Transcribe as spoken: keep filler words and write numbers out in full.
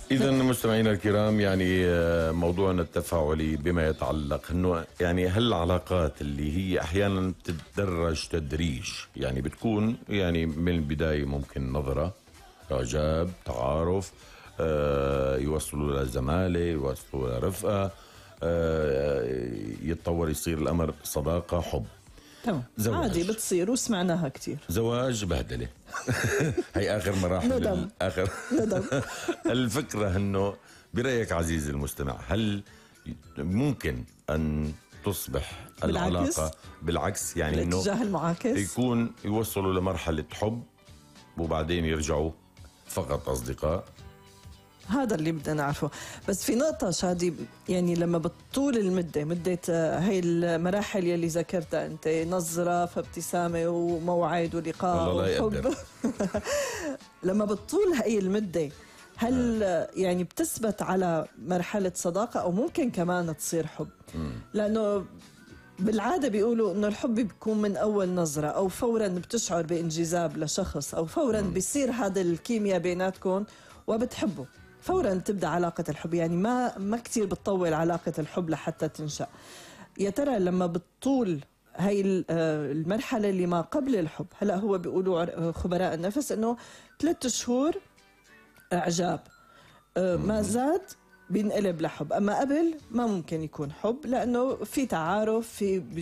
إذا مستمعينا الكرام، يعني موضوعنا التفاعلي بما يتعلق أنه يعني هالعلاقات اللي هي أحيانا تتدرج تدريج، يعني بتكون يعني من البداية ممكن نظرة إعجاب تعارف، آه يوصلوا لزمالة، يوصلوا لرفقة، آه يتطور يصير الأمر صداقة حب. تمام، عادي بتصير وسمعناها كتير. زواج بهدلة. هي آخر مراحل ندم. آخر ندم. الفكرة أنه برأيك عزيزي المستمع، هل ممكن أن تصبح بالعكس. العلاقة بالعكس، يعني أنه الاتجاه المعاكس يكون يوصلوا لمرحلة حب وبعدين يرجعوا فقط أصدقاء؟ هذا اللي بدنا نعرفه. بس في نقطة شادي، يعني لما بتطول المدة، مدة هاي المراحل يلي ذكرتها أنت، نظرة فابتسامة وموعد ولقاء وحب. لما بتطول هاي المدة، هل يعني بتثبت على مرحلة صداقة أو ممكن كمان تصير حب؟ لأنه بالعادة بيقولوا إنه الحب بيكون من أول نظرة، أو فوراً بتشعر بانجذاب لشخص، أو فوراً بيصير هذا الكيمياء بيناتكم وبتحبه، فوراً تبدأ علاقة الحب. يعني ما ما كتير بتطول علاقة الحب لحتى تنشأ. يا ترى لما بتطول هاي المرحلة اللي ما قبل الحب، هلأ هو بيقولوا خبراء النفس إنه ثلاثة شهور إعجاب، ما زاد بينقلب لحب، أما قبل ما ممكن يكون حب، لأنه في تعارف، في